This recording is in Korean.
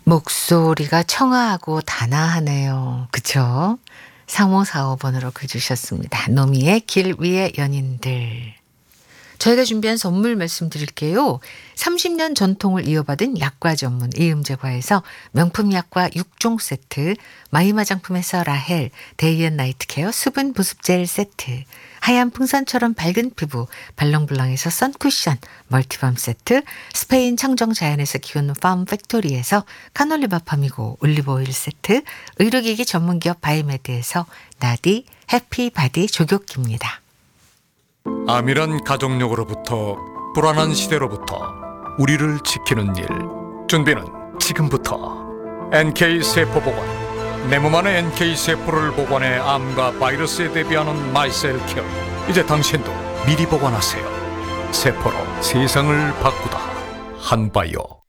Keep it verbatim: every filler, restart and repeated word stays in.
목소리가 청아하고 단아하네요. 그쵸? 삼오사오 번으로 글 주셨습니다. 노미의 길 위의 연인들. 저희가 준비한 선물 말씀드릴게요. 삼십 년 전통을 이어받은 약과 전문 이음제과에서 명품 약과 육 종 세트, 마이마 화장품에서 라헬, 데이앤나이트 케어 수분 보습젤 세트, 하얀 풍선처럼 밝은 피부 발롱블랑에서 선쿠션 멀티밤 세트, 스페인 청정자연에서 키우는 팜 팩토리에서 카놀리바 팜이고 올리브오일 세트, 의료기기 전문기업 바이메드에서 나디 해피바디 조격기입니다. 암이란 가족력으로부터 불안한 시대로부터 우리를 지키는 일, 준비는 지금부터. 엔케이 세포보관, 내 몸 안에 엔케이 세포를 보관해 암과 바이러스에 대비하는 마이셀 케어. 이제 당신도 미리 보관하세요. 세포로 세상을 바꾸다. 한바이오.